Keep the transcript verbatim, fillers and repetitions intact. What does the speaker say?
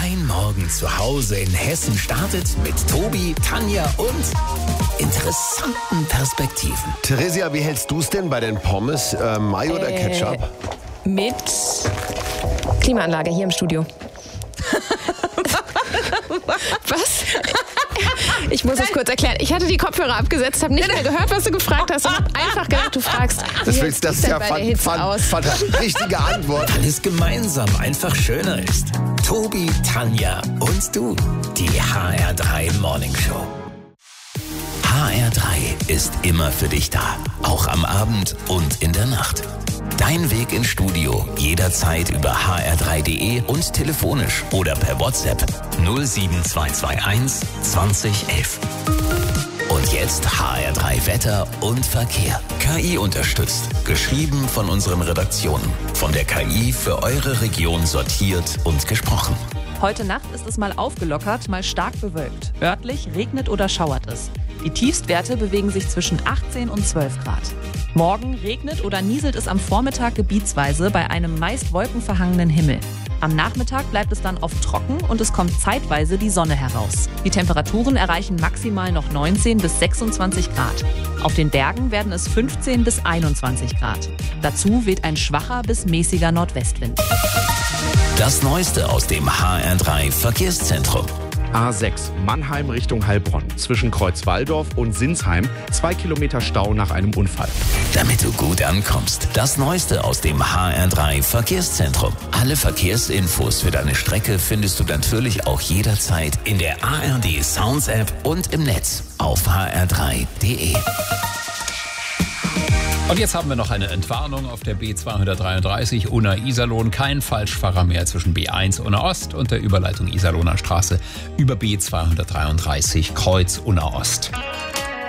Dein Morgen zu Hause in Hessen startet mit Tobi, Tanja und interessanten Perspektiven. Theresia, wie hältst du es denn bei den Pommes? Äh, Mayo oder Äh, Ketchup? Mit Klimaanlage hier im Studio. Was? Ich muss es kurz erklären. Ich hatte die Kopfhörer abgesetzt, habe nicht mehr gehört, was du gefragt hast und habe einfach gedacht, du fragst. Das, wie willst, das sieht's ist denn ja bei fan, der Hitze fan, aus? fan, richtige Antwort. Weil es gemeinsam einfach schöner ist. Tobi, Tanja und du. Die H R drei Morning Show. H R drei ist immer für dich da. Auch am Abend und in der Nacht. Dein Weg ins Studio jederzeit über h r drei punkt d e und telefonisch oder per WhatsApp null sieben zwei zwei eins zwanzig elf. Und jetzt H R drei Wetter und Verkehr. K I unterstützt. Geschrieben von unseren Redaktionen. Von der K I für eure Region sortiert und gesprochen. Heute Nacht ist es mal aufgelockert, mal stark bewölkt. Örtlich regnet oder schauert es. Die Tiefstwerte bewegen sich zwischen achtzehn und zwölf Grad. Morgen regnet oder nieselt es am Vormittag gebietsweise bei einem meist wolkenverhangenen Himmel. Am Nachmittag bleibt es dann oft trocken und es kommt zeitweise die Sonne heraus. Die Temperaturen erreichen maximal noch neunzehn bis sechsundzwanzig Grad. Auf den Bergen werden es fünfzehn bis einundzwanzig Grad. Dazu weht ein schwacher bis mäßiger Nordwestwind. Das Neueste aus dem H R drei Verkehrszentrum. A sechs, Mannheim Richtung Heilbronn. Zwischen Kreuzwaldorf und Sinsheim. Zwei Kilometer Stau nach einem Unfall. Damit du gut ankommst. Das Neueste aus dem H R drei Verkehrszentrum. Alle Verkehrsinfos für deine Strecke findest du natürlich auch jederzeit in der A R D Sounds App und im Netz auf h r drei punkt d e. Und jetzt haben wir noch eine Entwarnung auf der B zweihundertdreiunddreißig Unna-Iserlohn. Kein Falschfahrer mehr zwischen B eins Unna-Ost und der Überleitung Iserlohner Straße über B zweihundertdreiunddreißig Kreuz Unna-Ost.